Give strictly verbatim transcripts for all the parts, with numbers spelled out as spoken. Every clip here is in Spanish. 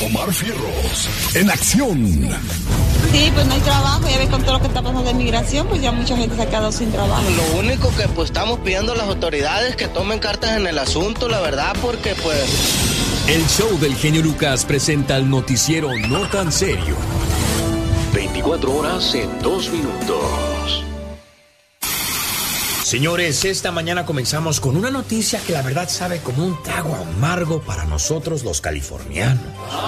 Omar Fierros, en acción. Sí, pues no hay trabajo, ya ves con todo lo que está pasando de migración, pues ya mucha gente se ha quedado sin trabajo. Lo único que pues estamos pidiendo a las autoridades que tomen cartas en el asunto, la verdad, porque pues... El show del genio Lucas presenta el noticiero No Tan Serio. veinticuatro horas en dos minutos. Señores, esta mañana comenzamos con una noticia que la verdad sabe como un trago amargo para nosotros los californianos.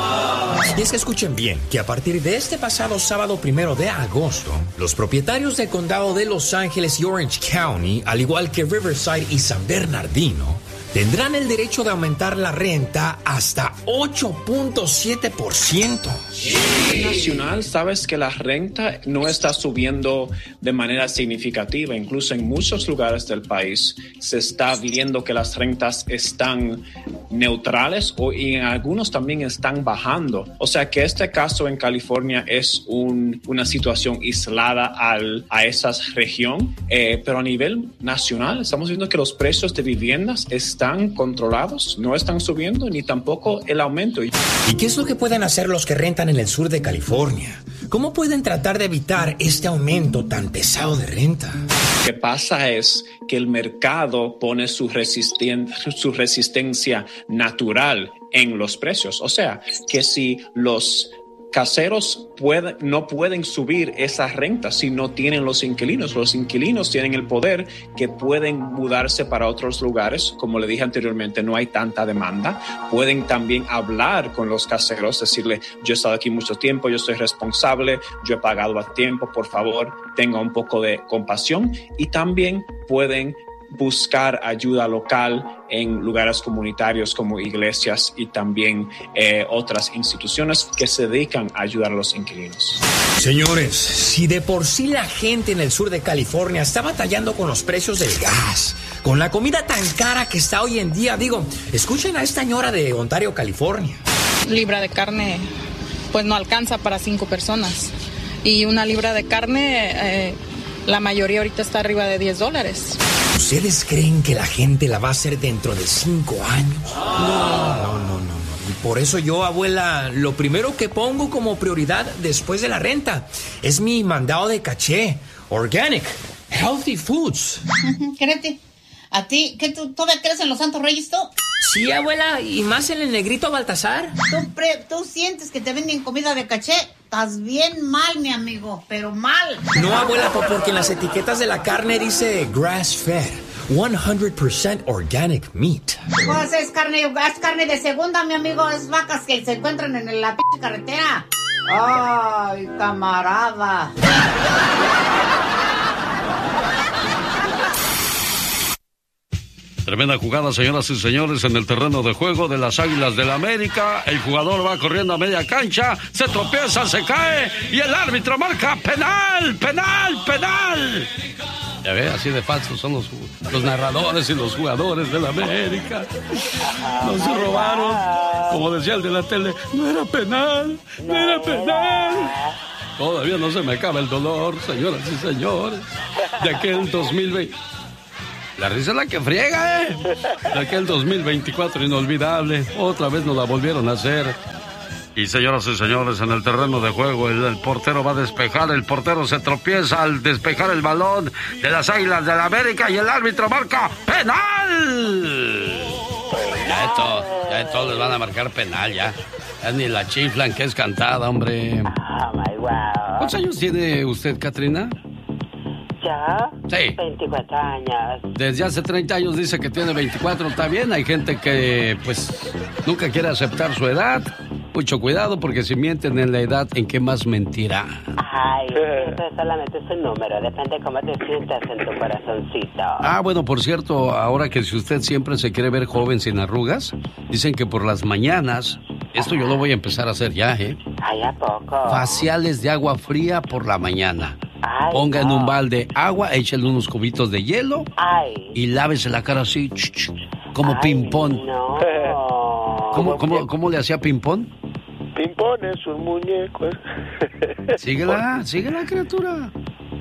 Y es que escuchen bien, que a partir de este pasado sábado primero de agosto, los propietarios del condado de Los Ángeles y Orange County, al igual que Riverside y San Bernardino, tendrán el derecho de aumentar la renta hasta ocho punto siete por ciento. Nacional, sabes que la renta no está subiendo de manera significativa. Incluso en muchos lugares del país se está viendo que las rentas están neutrales o y en algunos también están bajando. O sea que este caso en California es un, una situación aislada al, a esa región, eh, pero a nivel nacional estamos viendo que los precios de viviendas están controlados, no están subiendo ni tampoco el aumento. ¿Y qué es lo que pueden hacer los que rentan en el sur de California? ¿Cómo pueden tratar de evitar este aumento tan pesado de renta? Lo que pasa es que el mercado pone su, resisten- su resistencia natural en los precios. O sea, que si los caseros pueden, no pueden subir esa renta si no tienen los inquilinos. Los inquilinos tienen el poder que pueden mudarse para otros lugares. Como le dije anteriormente, no hay tanta demanda. Pueden también hablar con los caseros, decirle, yo he estado aquí mucho tiempo, yo soy responsable, yo he pagado a tiempo, por favor, tenga un poco de compasión. Y también pueden buscar ayuda local en lugares comunitarios como iglesias y también eh, otras instituciones que se dedican a ayudar a los inquilinos. Señores, si de por sí la gente en el sur de California está batallando con los precios del gas, con la comida tan cara que está hoy en día, digo, escuchen a esta señora de Ontario, California. Libra de carne pues no alcanza para cinco personas y una libra de carne, eh, la mayoría ahorita está arriba de diez dólares. ¿Ustedes creen que la gente la va a hacer dentro de cinco años? No, no, no, no, no. Y por eso yo, abuela, lo primero que pongo como prioridad después de la renta es mi mandado de caché. Organic, healthy foods. Créete, ¿a ti, que tú todavía crees en los Santos Reyes tú? Sí, abuela, y más en el negrito Baltasar. ¿Tú, pre, ¿Tú sientes que te venden comida de caché? Estás bien mal, mi amigo, pero mal. No, abuela, porque en las etiquetas de la carne dice grass-fed, one hundred percent organic meat. Pues es carne, es carne de segunda, mi amigo, es vacas que se encuentran en la p*** carretera. Ay, camarada. Tremenda jugada, señoras y señores, en el terreno de juego de las Águilas del la América. El jugador va corriendo a media cancha, se tropieza, se cae y el árbitro marca penal, penal, penal. Ya ve, así de falsos son los, los narradores y los jugadores del América. Nos robaron. Como decía el de la tele, no era penal, no era penal. Todavía no se me acaba el dolor, señoras y señores, de aquel dos mil veinte. La risa es la que friega, ¿eh? De aquel dos mil veinticuatro inolvidable. Otra vez nos la volvieron a hacer. Y señoras y señores, en el terreno de juego, el, el portero va a despejar. El portero se tropieza al despejar el balón de las Águilas del la América y el árbitro marca penal. Ya de todo, ya de todo les van a marcar penal, ya. Ya ni la chiflan, que es cantada, hombre. ¿Cuántos años tiene usted, Catrina? ¿Ya? Sí. veinticuatro años. Desde hace treinta años dice que tiene veinticuatro, está bien. Hay gente que, pues, nunca quiere aceptar su edad. Mucho cuidado, porque si mienten en la edad, ¿en qué más mentirá? Ay, eso solamente es un número. Depende cómo te sientas en tu corazoncito. Ah, bueno, por cierto, ahora que si usted siempre se quiere ver joven sin arrugas, dicen que por las mañanas, esto yo lo voy a empezar a hacer ya, ¿eh? Ay, ¿a poco? Faciales de agua fría por la mañana. Ay, Ponga no. en un balde agua, échale unos cubitos de hielo. Ay. Y lávese la cara así, ch, ch, como Ay, ping-pong. No. ¿Cómo, cómo, ¿Cómo le hacía ping-pong? Ping-pong es un muñeco. Síguela, síguela, criatura.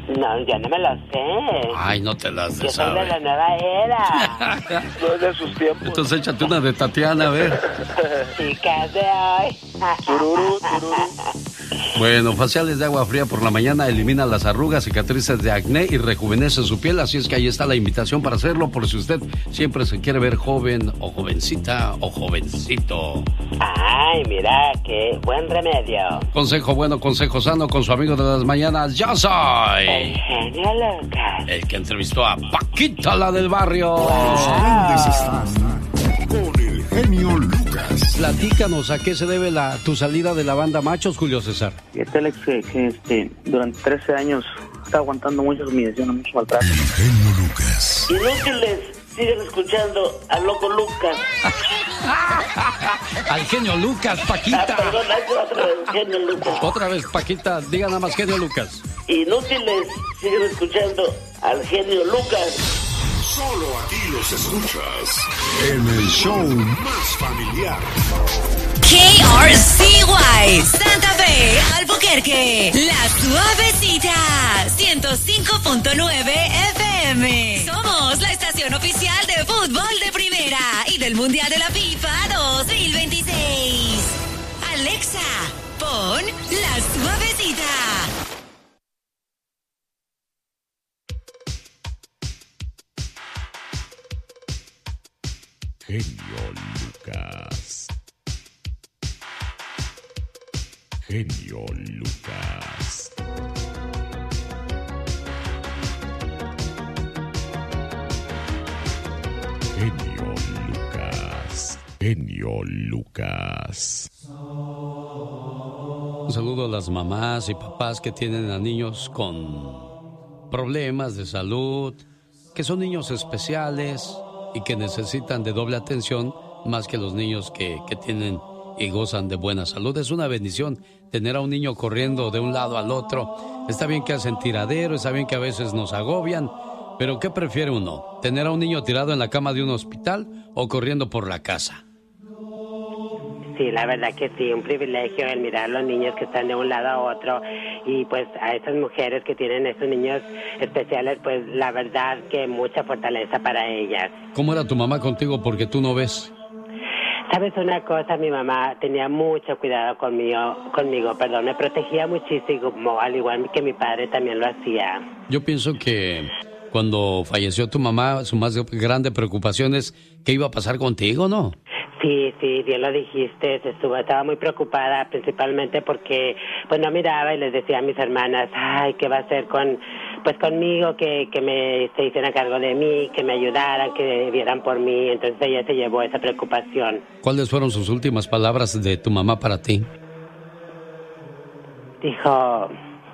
No, yo no me lo sé. Ay, no te las de Yo soy de saber. la nueva era. No es de sus tiempos. Entonces échate una de Tatiana, a ver. Chicas de hoy. Tururú, tururú. Bueno, faciales de agua fría por la mañana elimina las arrugas, cicatrices de acné y rejuvenece su piel. Así es que ahí está la invitación para hacerlo por si usted siempre se quiere ver joven o jovencita o jovencito. Ay, mira, qué buen remedio. Consejo bueno, consejo sano con su amigo de las mañanas. Yo soy El genio Lucas. el que entrevistó a Paquita, la del barrio. Los grandes están con el genio Lucas. Platícanos, ¿a qué se debe la, tu salida de la banda Machos, Julio César? Fíjate, Alex, que, que este, durante trece años está aguantando muchas humillaciones, mucho maltrato. El genio Lucas. Inútiles, siguen escuchando al loco Lucas. Al genio Lucas, Paquita. Ah, perdón, hay otra vez, genio Lucas. Otra vez, Paquita, diga nada más genio Lucas. Inútiles, siguen escuchando al genio Lucas. Solo aquí los escuchas en el show más familiar. K R C Y, Santa Fe, Albuquerque, La Suavecita, ciento cinco punto nueve F M. Somos la estación oficial de fútbol de primera y del Mundial de la FIFA dos mil veintiséis. Alexa, pon La Suavecita. Genio Lucas. Genio Lucas. Genio Lucas. Genio Lucas. Un saludo a las mamás y papás que tienen a niños con problemas de salud, que son niños especiales y que necesitan de doble atención más que los niños que, que tienen y gozan de buena salud. Es una bendición tener a un niño corriendo de un lado al otro. Está bien que hacen tiradero, está bien que a veces nos agobian, pero ¿qué prefiere uno? ¿Tener a un niño tirado en la cama de un hospital o corriendo por la casa? Sí, la verdad que sí, un privilegio el mirar a los niños que están de un lado a otro y pues a esas mujeres que tienen esos niños especiales, pues la verdad que mucha fortaleza para ellas. ¿Cómo era tu mamá contigo porque tú no ves? ¿Sabes una cosa? Mi mamá tenía mucho cuidado conmigo, conmigo, perdón, me protegía muchísimo, al igual que mi padre también lo hacía. Yo pienso que cuando falleció tu mamá, su más grande preocupación es qué iba a pasar contigo, ¿no? Sí, sí, bien lo dijiste, estuvo, estaba muy preocupada principalmente porque pues no miraba y les decía a mis hermanas, ay, ¿qué va a hacer con, pues conmigo, que, que me se hicieran cargo de mí, que me ayudaran, que vieran por mí? Entonces ella se llevó esa preocupación. ¿Cuáles fueron sus últimas palabras de tu mamá para ti? Dijo,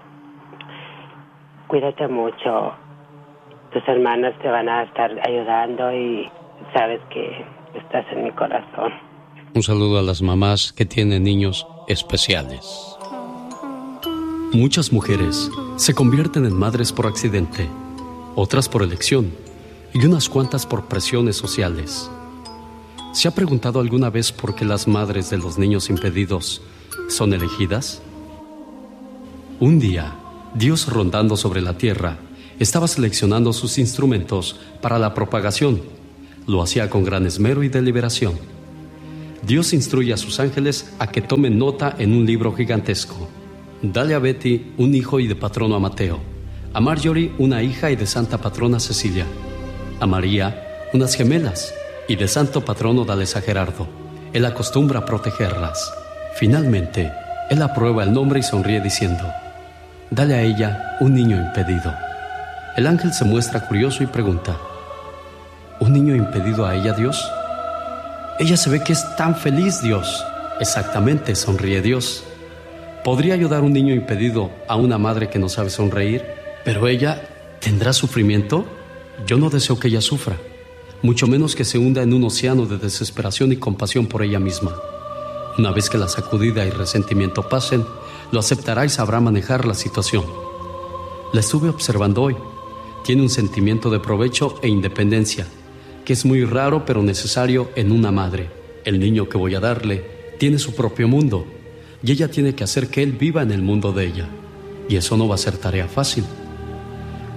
cuídate mucho, tus hermanas te van a estar ayudando y sabes que estás en mi corazón. Un saludo a las mamás que tienen niños especiales. Muchas mujeres se convierten en madres por accidente, otras por elección y unas cuantas por presiones sociales. ¿Se ha preguntado alguna vez por qué las madres de los niños impedidos son elegidas? Un día, Dios, rondando sobre la tierra, estaba seleccionando sus instrumentos para la propagación. Lo hacía con gran esmero y deliberación. Dios instruye a sus ángeles a que tomen nota en un libro gigantesco. Dale a Betty un hijo y de patrono a Mateo, a Marjorie una hija y de santa patrona Cecilia, a María unas gemelas y de santo patrono dales a Gerardo. Él acostumbra a protegerlas. Finalmente, él aprueba el nombre y sonríe diciendo, dale a ella un niño impedido. El ángel se muestra curioso y pregunta, ¿un niño impedido a ella, Dios? Ella se ve que es tan feliz, Dios. Exactamente, sonríe Dios. ¿Podría ayudar un niño impedido a una madre que no sabe sonreír? ¿Pero ella tendrá sufrimiento? Yo no deseo que ella sufra, mucho menos que se hunda en un océano de desesperación y compasión por ella misma. Una vez que la sacudida y resentimiento pasen, lo aceptará y sabrá manejar la situación. La estuve observando hoy. Tiene un sentimiento de provecho e independencia, que es muy raro pero necesario en una madre. El niño que voy a darle tiene su propio mundo y ella tiene que hacer que él viva en el mundo de ella. Y eso no va a ser tarea fácil.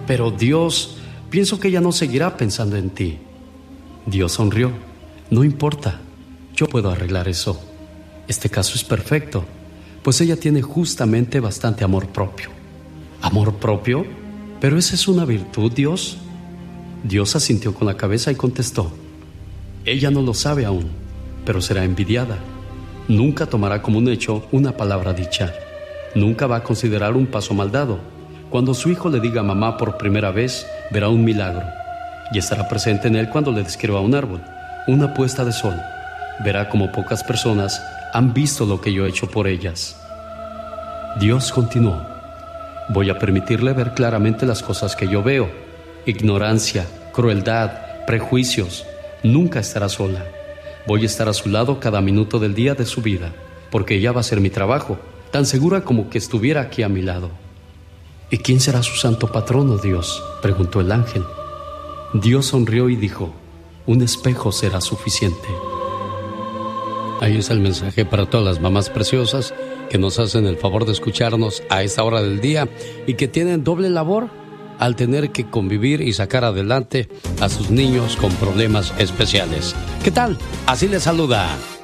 pero Dios, pienso que ella no seguirá pensando en ti. Dios sonrió. No importa, yo puedo arreglar eso. Este caso es perfecto, pues ella tiene justamente bastante amor propio. ¿Amor propio? ¿Pero esa es una virtud, Dios? Dios asintió con la cabeza y contestó: ella no lo sabe aún, pero será envidiada. Nunca tomará como un hecho una palabra dicha. Nunca va a considerar un paso mal dado. Cuando su hijo le diga mamá por primera vez, verá un milagro. Y estará presente en él cuando le describa un árbol, una puesta de sol. Verá como pocas personas han visto lo que yo he hecho por ellas. Dios continuó: voy a permitirle ver claramente las cosas que yo veo. Ignorancia, crueldad, prejuicios. Nunca estará sola. Voy a estar a su lado cada minuto del día de su vida, porque ella va a ser mi trabajo, tan segura como que estuviera aquí a mi lado. ¿Y quién será su santo patrono, Dios?, preguntó el ángel. Dios sonrió y dijo: un espejo será suficiente. Ahí es el mensaje para todas las mamás preciosas que nos hacen el favor de escucharnos a esta hora del día y que tienen doble labor al tener que convivir y sacar adelante a sus niños con problemas especiales. ¿Qué tal? Así les saluda